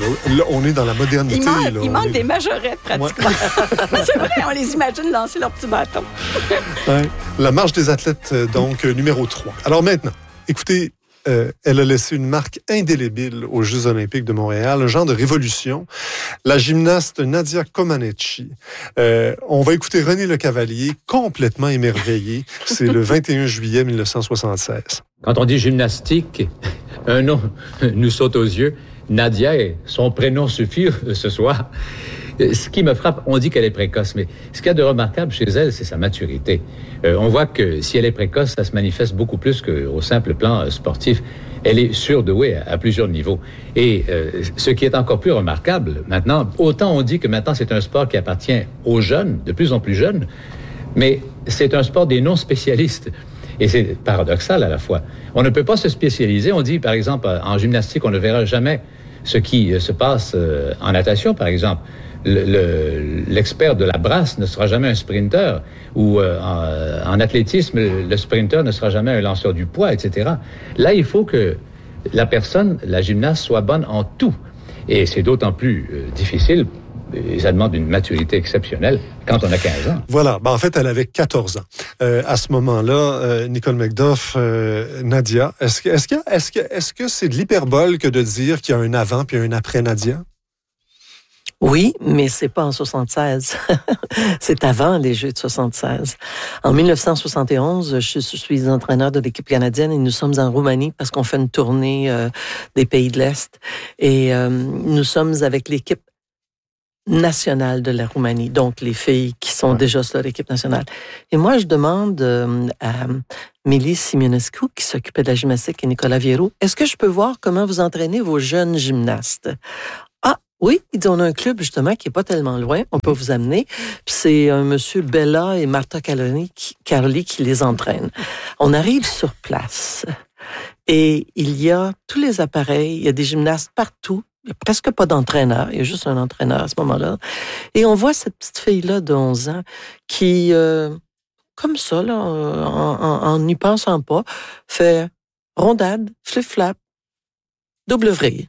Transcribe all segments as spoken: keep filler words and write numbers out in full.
ben, là, on est dans la modernité. Il, man- là, il manque est... des majorettes, pratiquement. Ouais. C'est vrai, on les imagine lancer leur petit bâton. Ouais. La marche des athlètes, donc, numéro trois. Alors maintenant, écoutez, euh, elle a laissé une marque indélébile aux Jeux olympiques de Montréal, un genre de révolution. La gymnaste Nadia Comaneci. Euh, on va écouter René Lecavalier, complètement émerveillé. C'est le vingt et un juillet mille neuf cent soixante-seize. Quand on dit gymnastique, un nom nous saute aux yeux. Nadia, son prénom suffit ce soir. Ce qui me frappe, on dit qu'elle est précoce, mais ce qu'il y a de remarquable chez elle, c'est sa maturité. Euh, on voit que si elle est précoce, ça se manifeste beaucoup plus qu'au simple plan euh, sportif. Elle est surdouée à, à plusieurs niveaux. Et euh, ce qui est encore plus remarquable maintenant, autant on dit que maintenant c'est un sport qui appartient aux jeunes, de plus en plus jeunes, mais c'est un sport des non-spécialistes. Et c'est paradoxal à la fois. On ne peut pas se spécialiser. On dit, par exemple, en gymnastique, on ne verra jamais ce qui se passe en natation, par exemple. Le, le, l'expert de la brasse ne sera jamais un sprinter, ou euh, en, en athlétisme, le, le sprinter ne sera jamais un lanceur du poids, et cetera. Là, il faut que la personne, la gymnaste, soit bonne en tout. Et c'est d'autant plus euh, difficile, et ça demande une maturité exceptionnelle quand on a quinze ans. Voilà. Ben, en fait, elle avait quatorze ans. Euh, à ce moment-là, euh, Nicole Macduff, euh, Nadia, est-ce que, est-ce que, est-ce que, est-ce que c'est de l'hyperbole que de dire qu'il y a un avant puis un après Nadia? Oui, mais c'est pas en soixante-seize. C'est avant les Jeux de soixante-seize. En dix-neuf cent soixante et onze, je suis entraîneur de l'équipe canadienne et nous sommes en Roumanie parce qu'on fait une tournée euh, des pays de l'Est. Et euh, nous sommes avec l'équipe nationale de la Roumanie, donc les filles qui sont ouais. déjà sur leur équipe nationale. Et moi, je demande euh, à Mélie Simionescu, qui s'occupait de la gymnastique, et Nicolas Viero, est-ce que je peux voir comment vous entraînez vos jeunes gymnastes? Ah, oui, il dit, on a un club, justement, qui est pas tellement loin, on peut vous amener. Puis c'est un monsieur Bella et Martha Caroli qui, Caroli qui les entraînent. On arrive sur place et il y a tous les appareils, il y a des gymnastes partout. Il n'y a presque pas d'entraîneur, il y a juste un entraîneur à ce moment-là. Et on voit cette petite fille-là de onze ans qui, euh, comme ça, là, en n'y pensant pas, fait rondade, flip-flap, double vrille.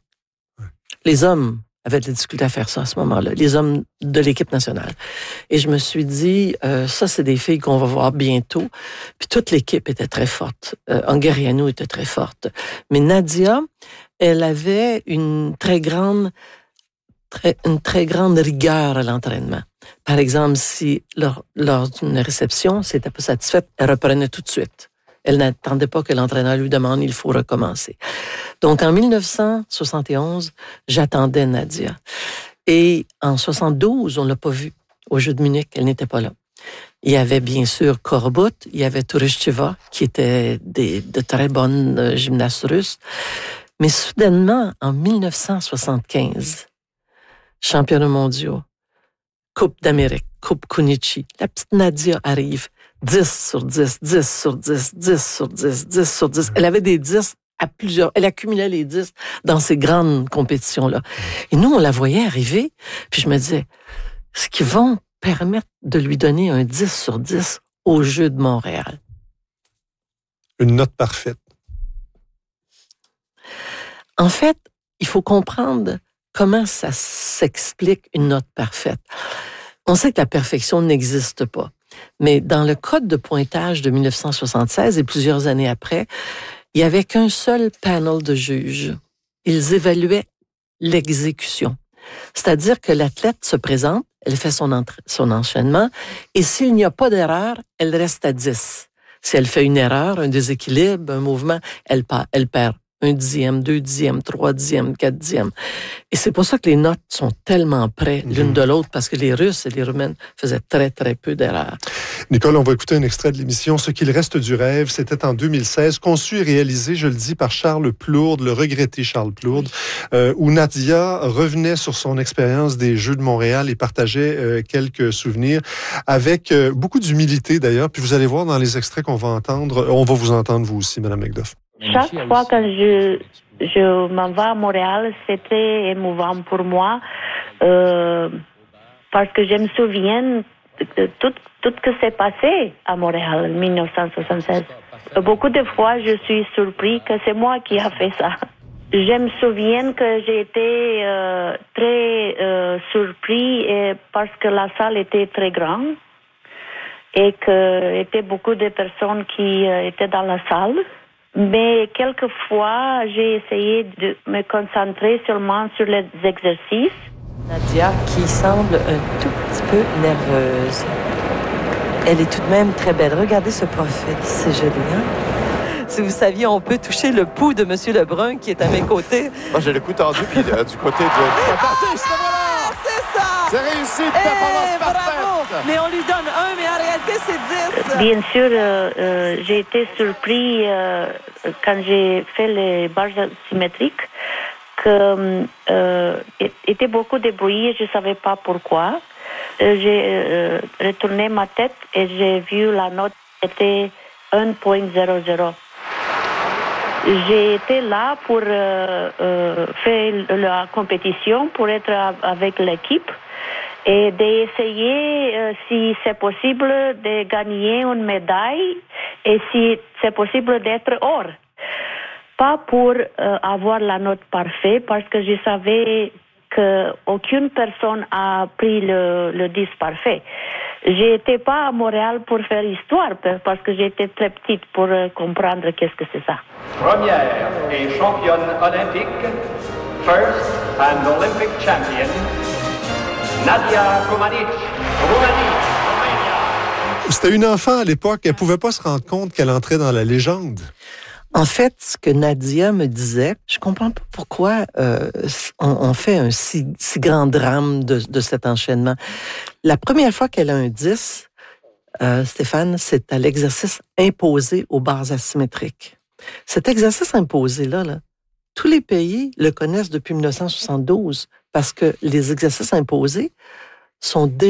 Les hommes avaient de la difficulté à faire ça à ce moment-là, les hommes de l'équipe nationale. Et je me suis dit, euh, ça, c'est des filles qu'on va voir bientôt. Puis toute l'équipe était très forte. Euh, Ongariano était très forte. Mais Nadia, elle avait une très grande, très, une très grande rigueur à l'entraînement. Par exemple, si lors, lors d'une réception, si elle n'était pas satisfaite, elle reprenait tout de suite. Elle n'attendait pas que l'entraîneur lui demande, il faut recommencer. Donc, en dix-neuf cent soixante et onze, j'attendais Nadia. Et en soixante-douze, on ne l'a pas vue. Au Jeux de Munich, elle n'était pas là. Il y avait bien sûr Korobut, il y avait Tourishcheva, qui étaient des, de très bonnes gymnastes russes. Mais soudainement, en dix-neuf cent soixante-quinze, championnats mondiaux, Coupe d'Amérique, Coupe Kunichi, la petite Nadia arrive, dix sur dix, dix sur dix, dix sur dix, dix sur dix. Elle avait des dix à plusieurs, elle accumulait les dix dans ces grandes compétitions-là. Et nous, on la voyait arriver, puis je me disais, est-ce qu'ils vont permettre de lui donner un dix sur dix aux Jeux de Montréal? Une note parfaite. En fait, il faut comprendre comment ça s'explique une note parfaite. On sait que la perfection n'existe pas. Mais dans le code de pointage de dix-neuf cent soixante-seize et plusieurs années après, il n'y avait qu'un seul panel de juges. Ils évaluaient l'exécution. C'est-à-dire que l'athlète se présente, elle fait son, entra- son enchaînement, et s'il n'y a pas d'erreur, elle reste à dix. Si elle fait une erreur, un déséquilibre, un mouvement, elle, pa- elle perd un dixième, deux dixièmes, trois dixièmes, quatre dixièmes. Et c'est pour ça que les notes sont tellement près l'une mmh. de l'autre, parce que les Russes et les Roumaines faisaient très, très peu d'erreurs. Nicole, on va écouter un extrait de l'émission « Ce qu'il reste du rêve ». C'était en deux mille seize, conçu et réalisé, je le dis, par Charles Plourde, le regretté Charles Plourde, euh, où Nadia revenait sur son expérience des Jeux de Montréal et partageait euh, quelques souvenirs avec euh, beaucoup d'humilité, d'ailleurs. Puis vous allez voir dans les extraits qu'on va entendre, on va vous entendre, vous aussi, Mme Macduff. Chaque fois que je, je m'en vais à Montréal, c'était émouvant pour moi euh, parce que je me souviens de tout, tout ce qui s'est passé à Montréal en dix-neuf cent soixante-seize. Beaucoup de fois, je suis surpris que c'est moi qui a fait ça. je me souviens que j'ai été euh, très euh, surpris et parce que la salle était très grande et qu'il y avait beaucoup de personnes qui euh, étaient dans la salle. Mais quelquefois, j'ai essayé de me concentrer seulement sur les exercices. Nadia, qui semble un tout petit peu nerveuse. Elle est tout de même très belle. Regardez ce profil, c'est joli, hein? Si vous saviez, on peut toucher le pouls de M. Lebrun qui est à mes côtés. Moi, j'ai le coup tendu, puis euh, du côté de... Ah, c'est ça! c'est réussi, Eh, performance bravo! parfaite! Mais on lui donne un, mais en réalité, c'est dix. Bien sûr, euh, euh, j'ai été surpris euh, quand j'ai fait les barres symétriques que euh, était beaucoup de bruit, je ne savais pas pourquoi. Euh, j'ai euh, retourné ma tête et j'ai vu la note était un virgule zéro zéro. J'ai été là pour euh, euh, faire la compétition, pour être avec l'équipe et d'essayer, euh, si c'est possible, de gagner une médaille et si c'est possible d'être or. Pas pour euh, avoir la note parfaite, parce que je savais qu'aucune personne a pris le, le dix parfait. J'étais pas à Montréal pour faire histoire, parce que j'étais très petite pour euh, comprendre qu'est-ce que c'est ça. Première et championne olympique, first and Olympic champion, Nadia Comaneci, Roumanie, Romania. C'était une enfant à l'époque, elle pouvait pas se rendre compte qu'elle entrait dans la légende. En fait, ce que Nadia me disait, je comprends pas pourquoi euh, on, on fait un si, si grand drame de, de cet enchaînement. La première fois qu'elle a un dix, euh, Stéphane, c'est à l'exercice imposé aux barres asymétriques. Cet exercice imposé-là, là, tous les pays le connaissent depuis mille neuf cent soixante-douze parce que les exercices imposés sont déjà